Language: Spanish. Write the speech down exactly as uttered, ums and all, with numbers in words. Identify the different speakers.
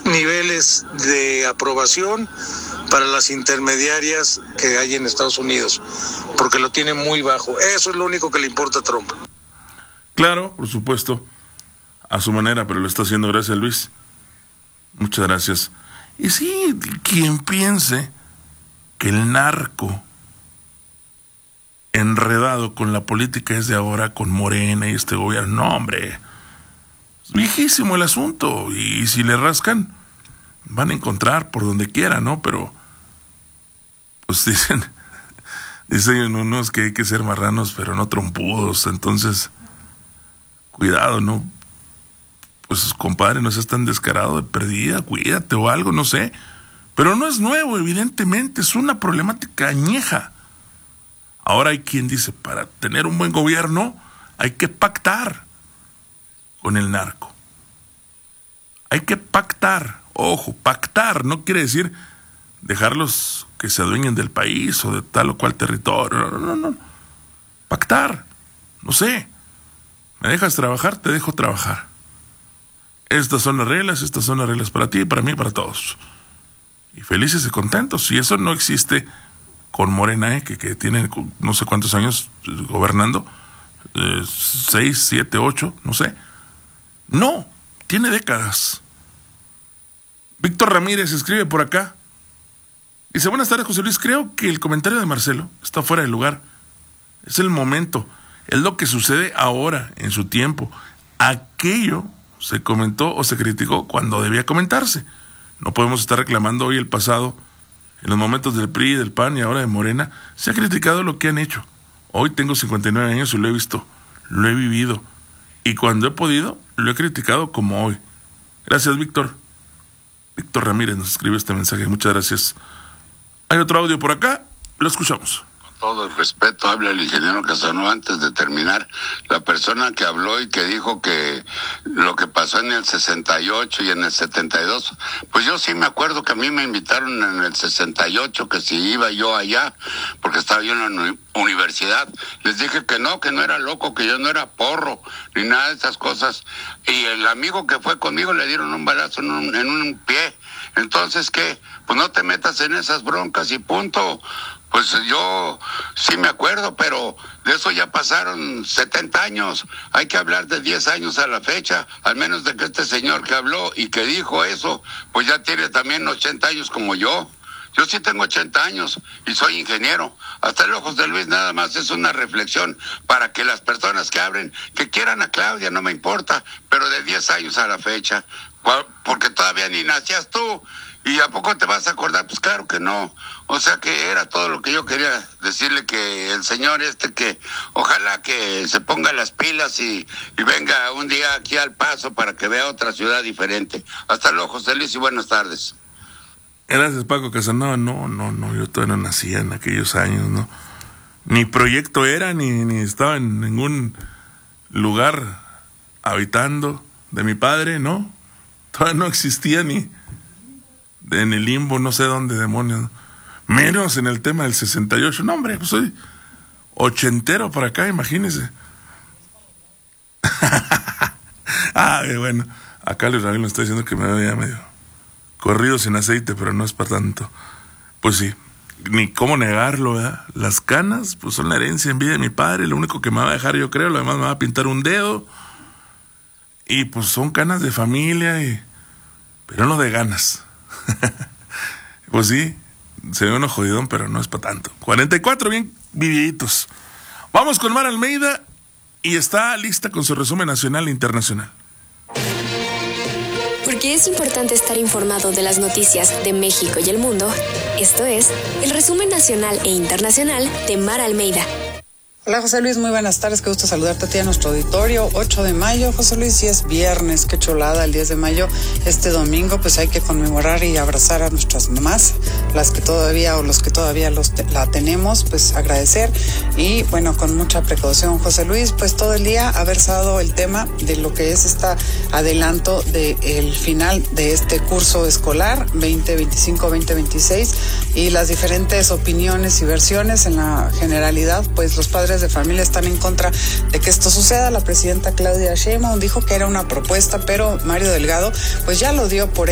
Speaker 1: niveles de aprobación para las intermediarias que hay en Estados Unidos, porque lo tiene muy bajo. Eso es lo único que le importa a Trump.
Speaker 2: Claro, por supuesto, a su manera, pero lo está haciendo. Gracias, Luis. Muchas gracias. Y sí, quien piense que el narco enredado con la política es de ahora, con Morena y este gobierno, no, hombre, es viejísimo el asunto, y si le rascan, van a encontrar por donde quiera, ¿no? Pero, pues dicen, dicen unos que hay que ser marranos, pero no trompudos, entonces, cuidado, ¿no? Pues, compadre, no seas tan descarado de perdida, cuídate o algo, no sé. Pero no es nuevo, evidentemente, es una problemática añeja. Ahora hay quien dice, para tener un buen gobierno hay que pactar con el narco. Hay que pactar, ojo, pactar no quiere decir dejarlos que se adueñen del país o de tal o cual territorio, no, no, no. Pactar, no sé, me dejas trabajar, te dejo trabajar. Estas son las reglas, estas son las reglas para ti, para mí, para todos. Y felices y contentos. Y eso no existe con Morena, ¿eh? que, que tiene no sé cuántos años gobernando, eh, seis, siete, ocho, no sé. No, tiene décadas. Víctor Ramírez escribe por acá. Dice, buenas tardes, José Luis. Creo que el comentario de Marcelo está fuera de lugar. Es el momento. Es lo que sucede ahora, en su tiempo. Aquello se comentó o se criticó cuando debía comentarse. No podemos estar reclamando hoy el pasado. En los momentos del P R I, del P A N y ahora de Morena, se ha criticado lo que han hecho. Hoy tengo cincuenta y nueve años y lo he visto, lo he vivido. Y cuando he podido, lo he criticado como hoy. Gracias, Víctor. Víctor Ramírez nos escribe este mensaje. Muchas gracias. Hay otro audio por acá. Lo escuchamos.
Speaker 3: Todo el respeto, habla el ingeniero Casanova. Antes de terminar, la persona que habló y que dijo que lo que pasó en el sesenta y ocho y en el setenta y dos, pues yo sí me acuerdo que a mí me invitaron en el sesenta y ocho, que si iba yo allá, porque estaba yo en la universidad, les dije que no, que no era loco, que yo no era porro, ni nada de esas cosas, y el amigo que fue conmigo le dieron un balazo en un, en un pie. Entonces, ¿qué? Pues no te metas en esas broncas y punto. Pues yo sí me acuerdo, pero de eso ya pasaron setenta años. Hay que hablar de diez años a la fecha, al menos de que este señor que habló y que dijo eso, pues ya tiene también ochenta años como yo. Yo sí tengo ochenta años y soy ingeniero. Hasta el ojos de Luis nada más es una reflexión para que las personas que abren, que quieran a Claudia, no me importa, pero de diez años a la fecha, porque todavía ni nacías tú. ¿Y a poco te vas a acordar? Pues claro que no. O sea que era todo lo que yo quería decirle, que el señor este, que ojalá que se ponga las pilas y, y venga un día aquí al Paso para que vea otra ciudad diferente. Hasta luego, José Luis, y buenas tardes.
Speaker 2: Gracias, Paco Casanova. No, no, no, yo todavía no nacía en aquellos años, ¿no? Ni proyecto era, ni, ni estaba en ningún lugar habitando de mi padre, ¿no? Todavía no existía ni en el limbo, no sé dónde demonios, menos en el tema del sesenta y ocho. No, hombre, pues soy ochentero para acá, imagínese. Ah, bueno, acá Luis Ramírez me está diciendo que me veía medio corrido sin aceite, pero no es para tanto. Pues sí, ni cómo negarlo, ¿verdad? Las canas, pues son la herencia en vida de mi padre, lo único que me va a dejar, yo creo, lo demás me va a pintar un dedo, y pues son canas de familia, y pero no de ganas. Pues sí, se ve uno jodidón, pero no es para tanto. cuarenta y cuatro bien vividitos. Vamos con Mar Almeida y está lista con su resumen nacional e internacional.
Speaker 4: Porque es importante estar informado de las noticias de México y el mundo, esto es el resumen nacional e internacional de Mar Almeida.
Speaker 5: Hola José Luis, muy buenas tardes, qué gusto saludarte a ti a nuestro auditorio. ocho de mayo, José Luis, y es viernes, qué chulada el diez de mayo. Este domingo pues hay que conmemorar y abrazar a nuestras mamás, las que todavía o los que todavía los te, la tenemos, pues agradecer. Y bueno, con mucha precaución, José Luis, pues todo el día ha versado el tema de lo que es este adelanto del final de este curso escolar veinte veinticinco veinte veintiséis y las diferentes opiniones y versiones. En la generalidad, pues los padres de familia están en contra de que esto suceda. La presidenta Claudia Sheinbaum dijo que era una propuesta, pero Mario Delgado pues ya lo dio por